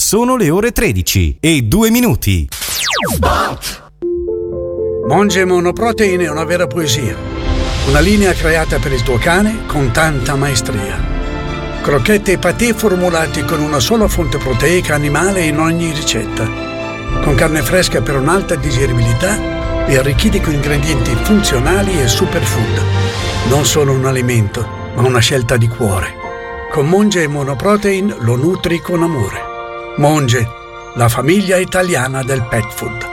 Sono le ore 13:02. Monge Monoprotein è una vera poesia. Una linea creata per il tuo cane con tanta maestria. Crocchette e patè formulati con una sola fonte proteica animale in ogni ricetta. Con carne fresca per un'alta digeribilità e arricchiti con ingredienti funzionali e superfood. Non solo un alimento, ma una scelta di cuore. Con Monge Monoprotein lo nutri con amore. Monge, la famiglia italiana del pet food.